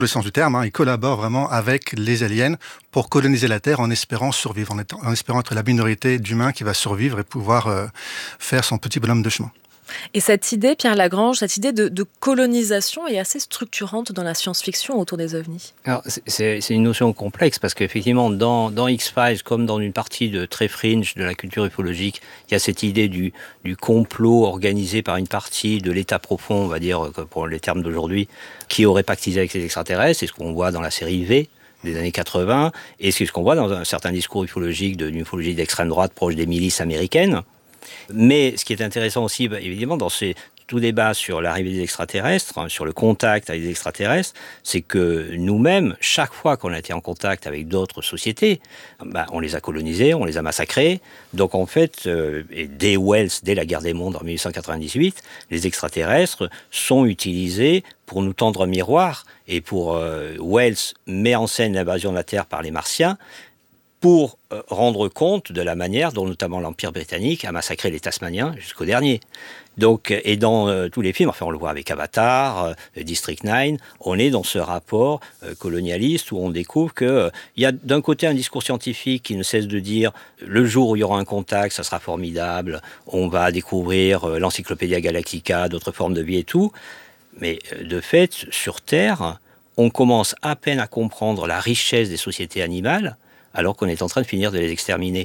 le sens du terme, ils collaborent vraiment avec les aliens pour coloniser la Terre en espérant survivre, en espérant être la minorité d'humains qui va survivre et pouvoir faire son petit bonhomme de chemin. Et cette idée, Pierre Lagrange, cette idée de colonisation est assez structurante dans la science-fiction autour des ovnis. Alors, c'est une notion complexe parce qu'effectivement, dans X-Files, comme dans une partie de très fringe de la culture ufologique, il y a cette idée du complot organisé par une partie de l'état profond, on va dire, pour les termes d'aujourd'hui, qui aurait pactisé avec les extraterrestres. C'est ce qu'on voit dans la série V des années 80, et c'est ce qu'on voit dans un certain discours ufologique d'une ufologie d'extrême droite proche des milices américaines. Mais ce qui est intéressant aussi, évidemment, dans tout débat sur l'arrivée des extraterrestres, sur le contact avec les extraterrestres, c'est que nous-mêmes, chaque fois qu'on a été en contact avec d'autres sociétés, on les a colonisés, on les a massacrés. Donc en fait, et dès Wells, dès la guerre des mondes en 1898, les extraterrestres sont utilisés pour nous tendre un miroir. Et pour Wells met en scène l'invasion de la Terre par les Martiens, pour rendre compte de la manière dont notamment l'Empire britannique a massacré les Tasmaniens jusqu'au dernier. Donc, et dans tous les films, enfin on le voit avec Avatar, District 9, on est dans ce rapport colonialiste où on découvre qu'il y a d'un côté un discours scientifique qui ne cesse de dire le jour où il y aura un contact, ça sera formidable, on va découvrir l'Encyclopédia Galactica, d'autres formes de vie et tout. Mais de fait, sur Terre, on commence à peine à comprendre la richesse des sociétés animales, alors qu'on est en train de finir de les exterminer.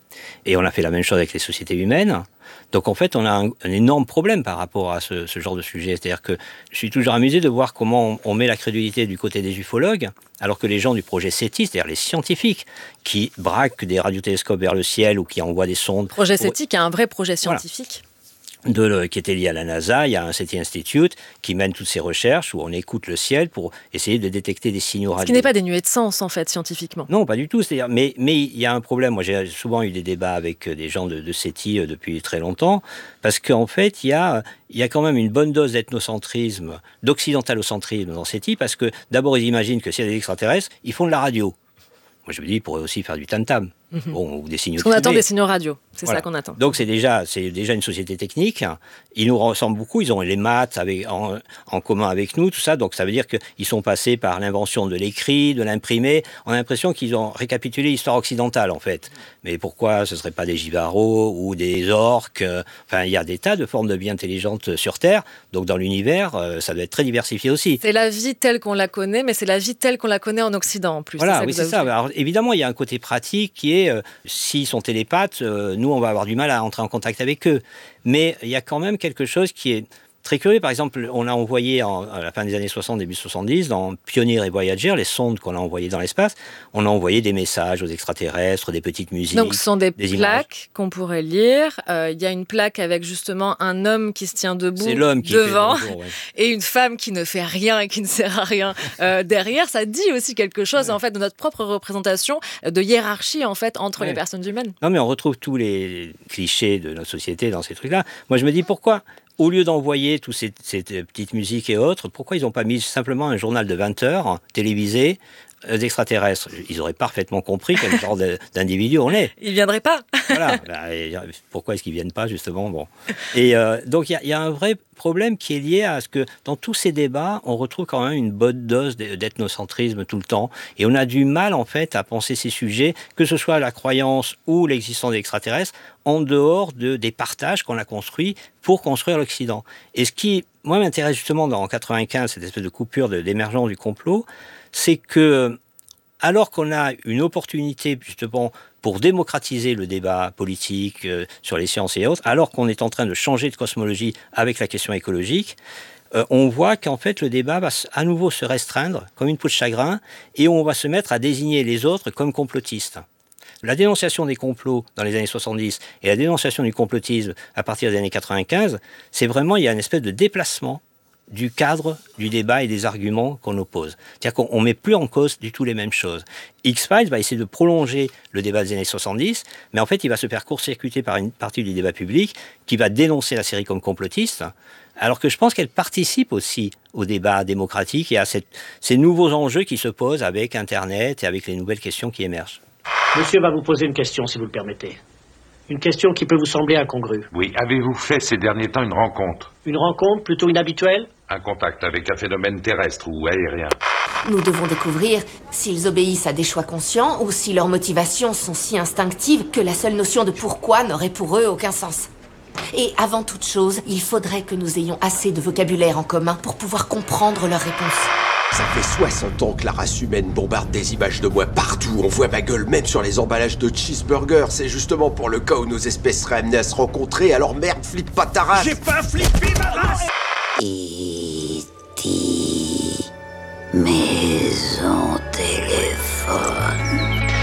Et on a fait la même chose avec les sociétés humaines. Donc en fait, on a un énorme problème par rapport à ce genre de sujet. C'est-à-dire que je suis toujours amusé de voir comment on met la crédulité du côté des ufologues, alors que les gens du projet SETI, c'est-à-dire les scientifiques, qui braquent des radiotélescopes vers le ciel ou qui envoient des sondes... Le projet SETI, qui est un vrai projet scientifique. Voilà. Qui était lié à la NASA, il y a un SETI Institute qui mène toutes ces recherches où on écoute le ciel pour essayer de détecter des signaux radio. Ce qui n'est pas dénué de sens, en fait, scientifiquement. Non, pas du tout. C'est-à-dire, mais il y a un problème. Moi, j'ai souvent eu des débats avec des gens de SETI depuis très longtemps, parce qu'en fait, il y a quand même une bonne dose d'ethnocentrisme, d'occidentalocentrisme dans SETI, parce que d'abord, ils imaginent que s'il y a des extraterrestres, ils font de la radio. Moi, je me dis, ils pourraient aussi faire du tam-tam. Bon, ou des signaux. Parce qu'on attend des signaux radio, c'est voilà. Ça qu'on attend. Donc c'est déjà une société technique. Ils nous ressemblent beaucoup. Ils ont les maths en commun avec nous, tout ça. Donc ça veut dire qu'ils sont passés par l'invention de l'écrit, de l'imprimé. On a l'impression qu'ils ont récapitulé l'histoire occidentale en fait. Mais pourquoi ce ne seraient pas des givaros ou des orques? Enfin, il y a des tas de formes de vie intelligentes sur Terre. Donc dans l'univers, ça doit être très diversifié aussi. C'est la vie telle qu'on la connaît, mais c'est la vie telle qu'on la connaît en Occident en plus. Voilà, oui, c'est ça. Alors, évidemment, il y a un côté pratique qui est s'ils sont télépathes, nous, on va avoir du mal à entrer en contact avec eux. Mais il y a quand même quelque chose qui est très curieux. Par exemple, on a envoyé à la fin des années 60, début 70, dans Pioneer et Voyager, les sondes qu'on a envoyées dans l'espace, on a envoyé des messages aux extraterrestres, des petites musiques. Donc ce sont des plaques images qu'on pourrait lire. Il y a une plaque avec justement un homme qui se tient debout qui devant fait bonjour, ouais. Et une femme qui ne fait rien et qui ne sert à rien derrière. Ça dit aussi quelque chose en fait de notre propre représentation de hiérarchie en fait entre les personnes humaines. Non mais on retrouve tous les clichés de notre société dans ces trucs-là. Moi je me dis pourquoi au lieu d'envoyer toutes ces petites musiques et autres, pourquoi ils n'ont pas mis simplement un journal de 20 heures télévisé d'extraterrestres? Ils auraient parfaitement compris quel genre d'individu on est. Ils ne viendraient pas. Voilà. Pourquoi est-ce qu'ils ne viennent pas, justement? Bon. Et donc, il y a un vrai problème qui est lié à ce que, dans tous ces débats, on retrouve quand même une bonne dose d'ethnocentrisme tout le temps. Et on a du mal, en fait, à penser ces sujets, que ce soit la croyance ou l'existence d'extraterrestres, en dehors des partages qu'on a construits pour construire l'Occident. Et ce qui, moi, m'intéresse justement dans 95, cette espèce de coupure d'émergence du complot, c'est que, alors qu'on a une opportunité justement pour démocratiser le débat politique sur les sciences et autres, alors qu'on est en train de changer de cosmologie avec la question écologique, on voit qu'en fait le débat va à nouveau se restreindre comme une peau de chagrin et on va se mettre à désigner les autres comme complotistes. La dénonciation des complots dans les années 70 et la dénonciation du complotisme à partir des années 95, c'est vraiment, il y a une espèce de déplacement du cadre du débat et des arguments qu'on oppose. C'est-à-dire qu'on ne met plus en cause du tout les mêmes choses. X-Files va essayer de prolonger le débat des années 70, mais en fait, il va se faire court-circuiter par une partie du débat public qui va dénoncer la série comme complotiste, alors que je pense qu'elle participe aussi au débat démocratique et à ces nouveaux enjeux qui se posent avec Internet et avec les nouvelles questions qui émergent. Monsieur va vous poser une question, si vous le permettez. Une question qui peut vous sembler incongrue. Oui, avez-vous fait ces derniers temps une rencontre? Une rencontre plutôt inhabituelle? Un contact avec un phénomène terrestre ou aérien? Nous devons découvrir s'ils obéissent à des choix conscients ou si leurs motivations sont si instinctives que la seule notion de pourquoi n'aurait pour eux aucun sens. Et avant toute chose, il faudrait que nous ayons assez de vocabulaire en commun pour pouvoir comprendre leurs réponses. Ça fait 60 ans que la race humaine bombarde des images de moi partout. On voit ma gueule même sur les emballages de cheeseburgers. C'est justement pour le cas où nos espèces seraient amenées à se rencontrer. Alors merde, flippe pas ta race. J'ai pas flippé ma race. E.T. Maison téléphone.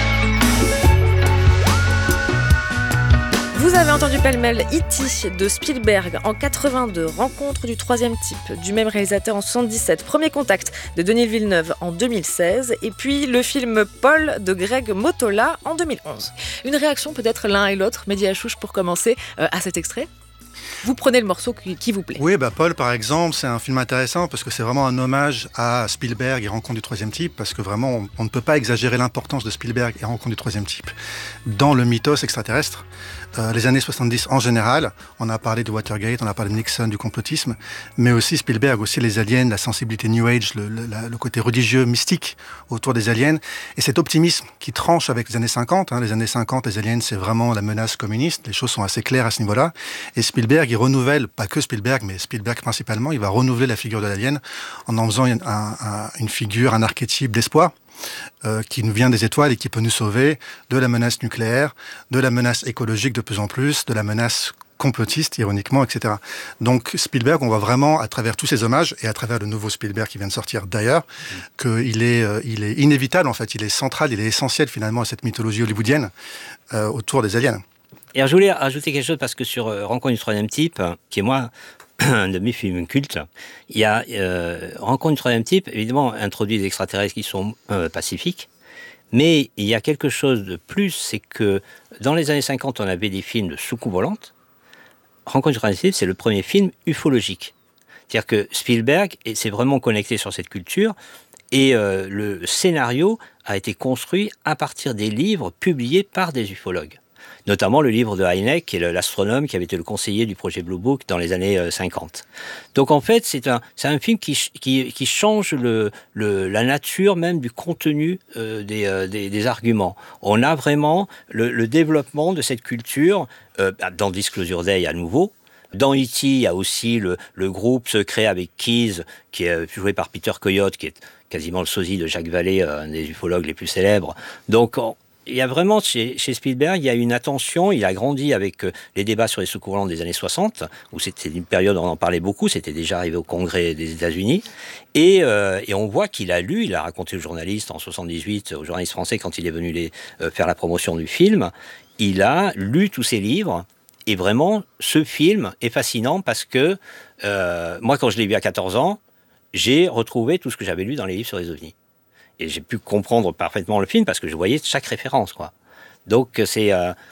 Vous avez entendu pêle-mêle E.T. de Spielberg en 82, Rencontre du troisième type du même réalisateur en 77, Premier contact de Denis Villeneuve en 2016 et puis le film Paul de Greg Mottola en 2011. Une réaction peut-être l'un et l'autre, Mehdi Hachouch pour commencer, à cet extrait ? Vous prenez le morceau qui vous plaît. Oui, Paul, par exemple, c'est un film intéressant parce que c'est vraiment un hommage à Spielberg et Rencontre du troisième type, parce que vraiment, on ne peut pas exagérer l'importance de Spielberg et Rencontre du troisième type dans le mythos extraterrestre. Les années 70 en général, on a parlé de Watergate, on a parlé de Nixon, du complotisme, mais aussi Spielberg, aussi les aliens, la sensibilité New Age, le côté religieux, mystique autour des aliens, et cet optimisme qui tranche avec les années 50. Les années 50, les aliens, c'est vraiment la menace communiste, les choses sont assez claires à ce niveau-là, et Spielberg, il renouvelle, pas que Spielberg, mais Spielberg principalement, il va renouveler la figure de l'alien en faisant une figure, un archétype d'espoir, qui nous vient des étoiles et qui peut nous sauver de la menace nucléaire, de la menace écologique de plus en plus, de la menace complotiste, ironiquement, etc. Donc Spielberg, on voit vraiment, à travers tous ces hommages, et à travers le nouveau Spielberg qui vient de sortir d'ailleurs, qu'il est inévitable, en fait, il est central, il est essentiel finalement à cette mythologie hollywoodienne autour des aliens. Et alors, je voulais ajouter quelque chose parce que sur Rencontre du troisième type, qui est moi, un de mes films cultes, il y a Rencontre du troisième type, évidemment, introduit des extraterrestres qui sont pacifiques, mais il y a quelque chose de plus, c'est que dans les années 50, on avait des films de soucoupes volantes. Rencontre du troisième type, c'est le premier film ufologique. C'est-à-dire que Spielberg s'est vraiment connecté sur cette culture, et le scénario a été construit à partir des livres publiés par des ufologues. Notamment le livre de Hynek, qui est l'astronome qui avait été le conseiller du projet Blue Book dans les années 50. Donc en fait, c'est un film qui change la nature même du contenu des arguments. On a vraiment le développement de cette culture dans Disclosure Day à nouveau. Dans E.T., il y a aussi le groupe secret avec Keys, qui est joué par Peter Coyote, qui est quasiment le sosie de Jacques Vallée, un des ufologues les plus célèbres. Donc il y a vraiment, chez Spielberg, il y a une attention, il a grandi avec les débats sur les soucoupes volantes des années 60, où c'était une période où on en parlait beaucoup, c'était déjà arrivé au Congrès des États-Unis, et on voit qu'il a lu, il a raconté aux journalistes en 78, aux journalistes français quand il est venu faire la promotion du film, il a lu tous ces livres, et vraiment, ce film est fascinant parce que, moi quand je l'ai vu à 14 ans, j'ai retrouvé tout ce que j'avais lu dans les livres sur les ovnis. Et j'ai pu comprendre parfaitement le film parce que je voyais chaque référence, quoi. Donc c'est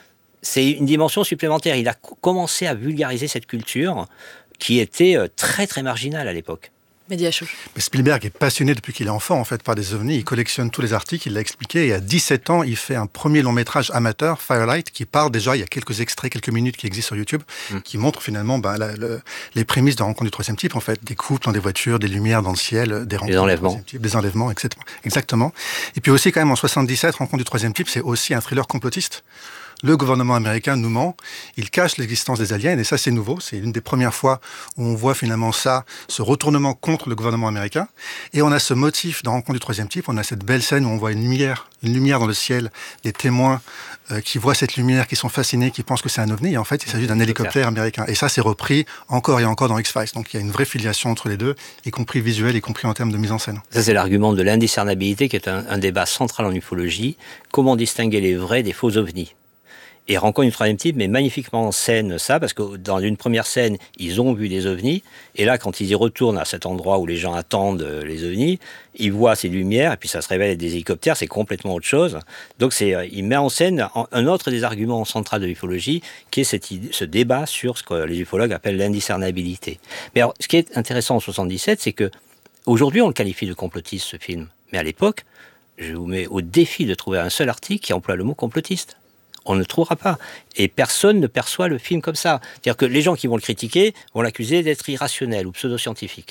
une dimension supplémentaire. Il a commencé à vulgariser cette culture qui était très très marginale à l'époque. Mehdi Hachouch. Mais Spielberg est passionné depuis qu'il est enfant, en fait, par des ovnis. Il collectionne tous les articles, il l'a expliqué. Et à 17 ans, il fait un premier long-métrage amateur, Firelight, qui parle déjà, il y a quelques extraits, quelques minutes qui existent sur YouTube, qui montrent finalement les prémices de Rencontre du troisième type, en fait. Des couples dans des voitures, des lumières dans le ciel, des rencontres du troisième type, des enlèvements, etc. Exactement. Et puis aussi, quand même, en 77, Rencontre du troisième type, c'est aussi un thriller complotiste. Le gouvernement américain nous ment, il cache l'existence des aliens, et ça c'est nouveau, c'est une des premières fois où on voit finalement ça, ce retournement contre le gouvernement américain, et on a ce motif dans Rencontre du troisième type, on a cette belle scène où on voit une lumière dans le ciel, des témoins qui voient cette lumière, qui sont fascinés, qui pensent que c'est un ovni, et en fait il s'agit d'un hélicoptère américain, et ça c'est repris encore et encore dans X-Files, donc il y a une vraie filiation entre les deux, y compris visuelle, y compris en termes de mise en scène. Ça c'est l'argument de l'indiscernabilité qui est un débat central en ufologie, comment distinguer les vrais des faux ovnis. Et Rencontre du troisième type met magnifiquement en scène ça, parce que dans une première scène, ils ont vu des ovnis, et là, quand ils y retournent à cet endroit où les gens attendent les ovnis, ils voient ces lumières, et puis ça se révèle être des hélicoptères, c'est complètement autre chose. Donc il met en scène un autre des arguments centraux de l'ufologie, qui est ce débat sur ce que les ufologues appellent l'indiscernabilité. Mais alors, ce qui est intéressant en 77, c'est que aujourd'hui, on le qualifie de complotiste, ce film. Mais à l'époque, je vous mets au défi de trouver un seul article qui emploie le mot complotiste. On ne trouvera pas. Et personne ne perçoit le film comme ça. C'est-à-dire que les gens qui vont le critiquer vont l'accuser d'être irrationnel ou pseudo-scientifique.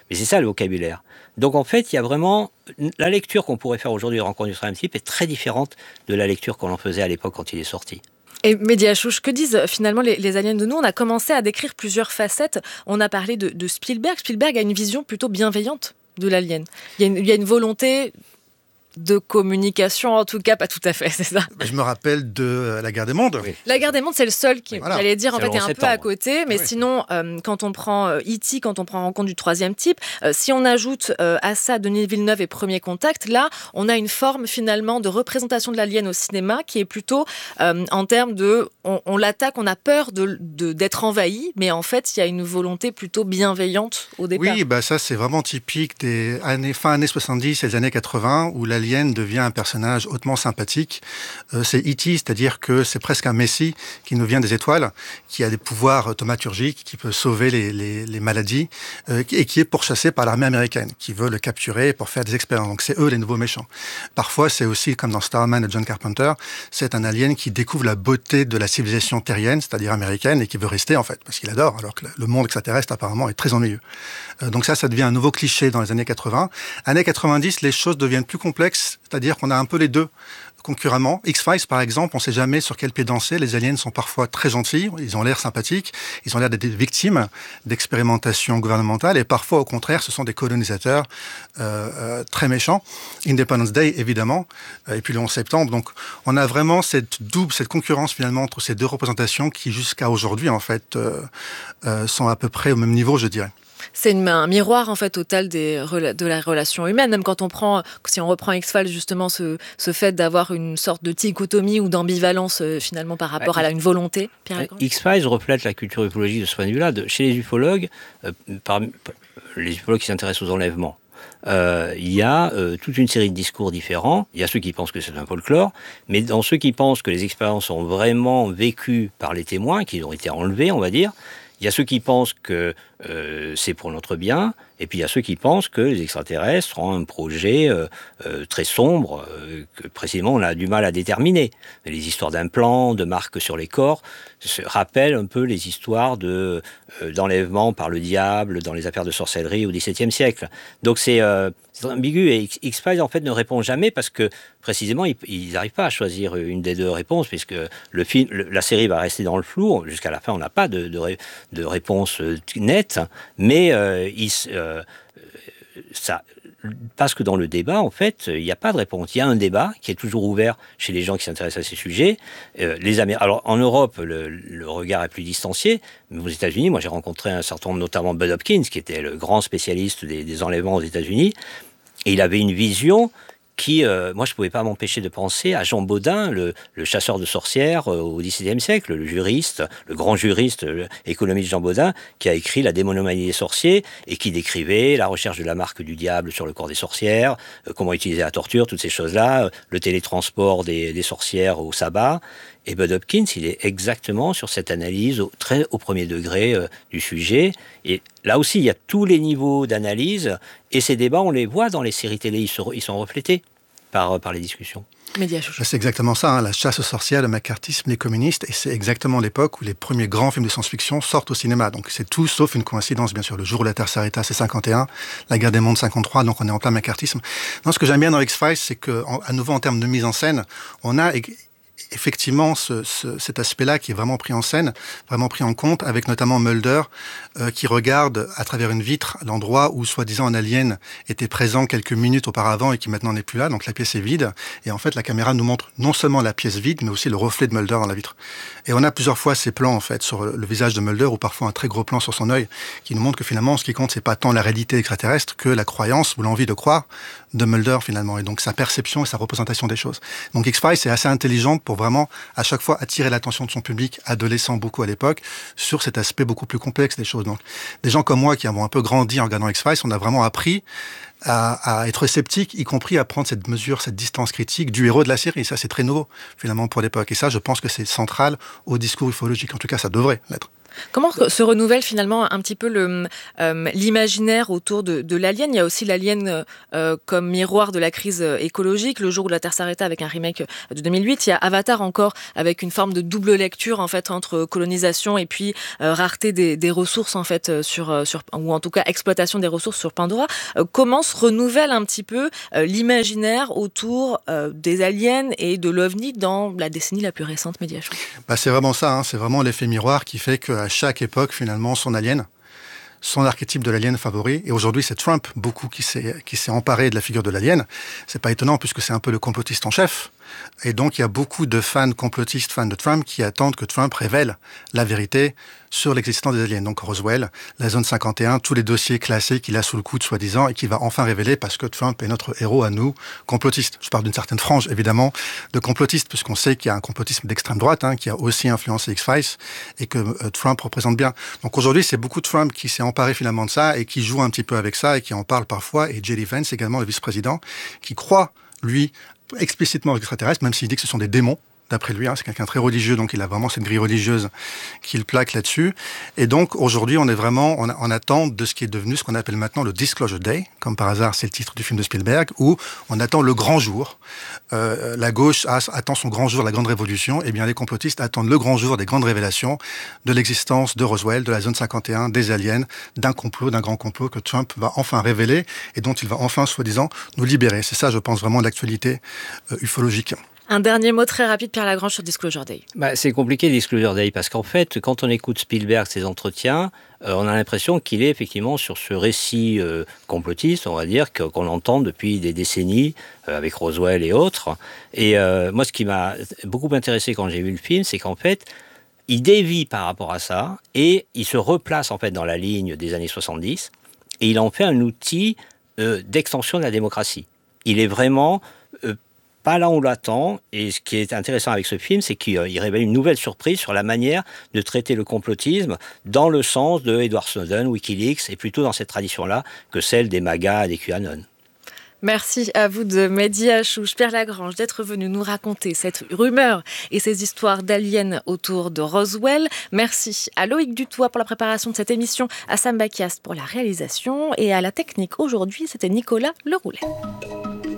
Mais c'est ça le vocabulaire. Donc en fait, il y a vraiment... La lecture qu'on pourrait faire aujourd'hui de Rencontre du troisième type est très différente de la lecture qu'on en faisait à l'époque quand il est sorti. Et Mehdi Hachouch, que disent finalement les aliens de nous ? On a commencé à décrire plusieurs facettes. On a parlé de Spielberg. Spielberg a une vision plutôt bienveillante de l'alien. Il y a une volonté de communication, en tout cas, pas tout à fait, c'est ça. Je me rappelle de La Guerre des Mondes. Oui. La Guerre des Mondes, c'est le seul qui, j'allais dire, en fait, est un peu à côté. Mais oui. Sinon, quand on prend E.T., quand on prend Rencontre du troisième type, si on ajoute à ça Denis Villeneuve et Premier Contact, là, on a une forme finalement de représentation de l'alien au cinéma qui est plutôt en termes de... On l'attaque, on a peur d'être envahi, mais en fait, il y a une volonté plutôt bienveillante au départ. Oui, ça, c'est vraiment typique des fin années 70 et des années 80, où l'alien devient un personnage hautement sympathique. C'est E.T., c'est-à-dire que c'est presque un messie qui nous vient des étoiles, qui a des pouvoirs thaumaturgiques, qui peut sauver les maladies, et qui est pourchassé par l'armée américaine, qui veut le capturer pour faire des expériences. Donc c'est eux les nouveaux méchants. Parfois, c'est aussi, comme dans Starman de John Carpenter, c'est un alien qui découvre la beauté de la civilisation terrienne, c'est-à-dire américaine, et qui veut rester, en fait, parce qu'il adore, alors que le monde extraterrestre, apparemment, est très ennuyeux. Donc ça devient un nouveau cliché dans les années 80. Années 90, les choses deviennent plus complexes, c'est-à-dire qu'on a un peu les deux concurremment. X-Files, par exemple, on ne sait jamais sur quel pied danser. Les aliens sont parfois très gentils, ils ont l'air sympathiques, ils ont l'air d'être des victimes d'expérimentations gouvernementales, et parfois, au contraire, ce sont des colonisateurs très méchants. Independence Day, évidemment, et puis le 11 septembre. Donc, on a vraiment cette concurrence, finalement, entre ces deux représentations qui, jusqu'à aujourd'hui, en fait, sont à peu près au même niveau, je dirais. C'est un miroir en fait total de la relation humaine. Même quand si on reprend X-Files justement, ce fait d'avoir une sorte de dichotomie ou d'ambivalence finalement par rapport à une volonté. X-Files reflète la culture ufologique de ce point de vue-là. Chez les ufologues, les ufologues qui s'intéressent aux enlèvements, il y a toute une série de discours différents. Il y a ceux qui pensent que c'est un folklore, mais dans ceux qui pensent que les expériences sont vraiment vécues par les témoins, qu'ils ont été enlevés, on va dire, il y a ceux qui pensent que c'est pour notre bien, et puis il y a ceux qui pensent que les extraterrestres ont un projet très sombre, que précisément on a du mal à déterminer. Les histoires d'implants, de marques sur les corps, rappellent un peu les histoires d'enlèvement par le diable dans les affaires de sorcellerie au XVIIe siècle. Donc c'est ambigu, et X-Files en fait ne répond jamais parce que précisément ils n'arrivent pas à choisir une des deux réponses, puisque la série va rester dans le flou. Jusqu'à la fin, on n'a pas de réponse nette. Mais parce que dans le débat, en fait, il n'y a pas de réponse. Il y a un débat qui est toujours ouvert chez les gens qui s'intéressent à ces sujets. Alors, en Europe, le regard est plus distancié. Mais aux États-Unis, moi, j'ai rencontré un certain nombre, notamment Bud Hopkins, qui était le grand spécialiste des enlèvements aux États-Unis. Et il avait une vision qui, moi, je ne pouvais pas m'empêcher de penser à Jean Bodin, le chasseur de sorcières au XVIIe siècle, le grand juriste économiste Jean Bodin, qui a écrit La démonomanie des sorciers et qui décrivait la recherche de la marque du diable sur le corps des sorcières, comment utiliser la torture, toutes ces choses-là, le télétransport des sorcières au sabbat. Et Bud Hopkins, il est exactement sur cette analyse très au premier degré du sujet. Et là aussi, il y a tous les niveaux d'analyse. Et ces débats, on les voit dans les séries télé, ils sont reflétés par les discussions. C'est exactement ça, la chasse aux sorcières, le macartisme, les communistes. Et c'est exactement l'époque où les premiers grands films de science-fiction sortent au cinéma. Donc c'est tout sauf une coïncidence, bien sûr. Le jour où la Terre s'arrêta, c'est 51. La Guerre des Mondes, 53. Donc on est en plein macartisme. Non, ce que j'aime bien dans X-Files, c'est qu'à nouveau, en termes de mise en scène, on a effectivement cet aspect-là qui est vraiment pris en scène, vraiment pris en compte, avec notamment Mulder qui regarde à travers une vitre l'endroit où soi-disant un alien était présent quelques minutes auparavant et qui maintenant n'est plus là, donc la pièce est vide, et en fait la caméra nous montre non seulement la pièce vide, mais aussi le reflet de Mulder dans la vitre. Et on a plusieurs fois ces plans en fait sur le visage de Mulder, ou parfois un très gros plan sur son œil, qui nous montre que finalement ce qui compte c'est pas tant la réalité extraterrestre que la croyance ou l'envie de croire de Mulder finalement, et donc sa perception et sa représentation des choses. Donc X-Files c'est assez intelligent pour vraiment à chaque fois attirer l'attention de son public, adolescent beaucoup à l'époque, sur cet aspect beaucoup plus complexe des choses. Donc des gens comme moi qui avons un peu grandi en regardant X-Files, on a vraiment appris à être sceptique, y compris à prendre cette mesure, cette distance critique du héros de la série. Et ça, c'est très nouveau, finalement, pour l'époque. Et ça, je pense que c'est central au discours ufologique. En tout cas, ça devrait l'être. Comment se renouvelle finalement un petit peu l'imaginaire autour de l'alien? Il y a aussi l'alien comme miroir de la crise écologique, Le jour où la Terre s'arrêta avec un remake de 2008. Il y a Avatar encore avec une forme de double lecture en fait entre colonisation et puis rareté des ressources en fait ou en tout cas exploitation des ressources sur Pandora. Comment se renouvelle un petit peu l'imaginaire autour des aliens et de l'OVNI dans la décennie la plus récente Médiachou? C'est vraiment ça, hein, c'est vraiment l'effet miroir qui fait qu'à chaque époque, finalement, son alien, son archétype de l'alien favori. Et aujourd'hui, c'est Trump, beaucoup, qui s'est emparé de la figure de l'alien. C'est pas étonnant, puisque c'est un peu le complotiste en chef. Et donc, il y a beaucoup de fans complotistes, fans de Trump, qui attendent que Trump révèle la vérité sur l'existence des aliens. Donc, Roswell, la zone 51, tous les dossiers classés qu'il a sous le coude, soi-disant, et qu'il va enfin révéler parce que Trump est notre héros à nous, complotistes. Je parle d'une certaine frange, évidemment, de complotistes, puisqu'on sait qu'il y a un complotisme d'extrême droite, hein, qui a aussi influencé X-Files, et que Trump représente bien. Donc, aujourd'hui, c'est beaucoup Trump qui s'est emparé finalement de ça, et qui joue un petit peu avec ça, et qui en parle parfois, et J.D. Vance, également, le vice-président, qui croit, lui, explicitement aux extraterrestres, même s'il dit que ce sont des démons, d'après lui, hein, c'est quelqu'un très religieux, donc il a vraiment cette grille religieuse qu'il plaque là-dessus. Et donc, aujourd'hui, on est vraiment en attente de ce qui est devenu ce qu'on appelle maintenant le Disclosure Day, comme par hasard, c'est le titre du film de Spielberg, où on attend le grand jour. La gauche attend son grand jour, la grande révolution, et bien les complotistes attendent le grand jour des grandes révélations de l'existence de Roswell, de la zone 51, des aliens, d'un grand complot que Trump va enfin révéler, et dont il va enfin, soi-disant, nous libérer. C'est ça, je pense, vraiment l'actualité ufologique. Un dernier mot très rapide, Pierre Lagrange, sur Disclosure Day. C'est compliqué, Disclosure Day, parce qu'en fait, quand on écoute Spielberg, ses entretiens, on a l'impression qu'il est effectivement sur ce récit complotiste, on va dire, qu'on entend depuis des décennies, avec Roswell et autres. Et moi, ce qui m'a beaucoup intéressé quand j'ai vu le film, c'est qu'en fait, il dévie par rapport à ça, et il se replace en fait dans la ligne des années 70, et il en fait un outil d'extension de la démocratie. Il est vraiment pas là où on l'attend, et ce qui est intéressant avec ce film, c'est qu'il révèle une nouvelle surprise sur la manière de traiter le complotisme dans le sens de Edward Snowden, Wikileaks, et plutôt dans cette tradition-là que celle des MAGA et des QAnon. Merci à vous de Mehdi Hachouch, Pierre Lagrange, d'être venu nous raconter cette rumeur et ces histoires d'aliens autour de Roswell. Merci à Loïc Dutoit pour la préparation de cette émission, à Sam Bakiast pour la réalisation et à la technique. Aujourd'hui, c'était Nicolas Leroulet.